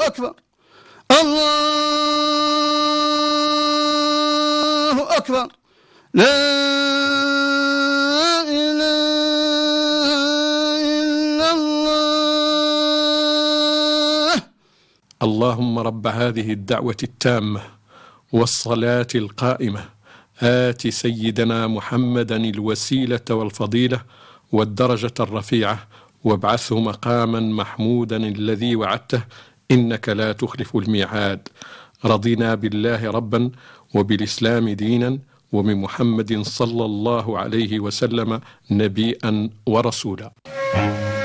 أكبر الله أكبر لا إله إلا الله. اللهم رب هذه الدعوة التامة والصلاة القائمة آت سيدنا محمدا الوسيلة والفضيلة والدرجة الرفيعة وابعثه مقاما محمودا الذي وعدته إنك لا تخلف الميعاد. رضينا بالله ربا وبالإسلام دينا ومن محمد صلى الله عليه وسلم نبيا ورسولا.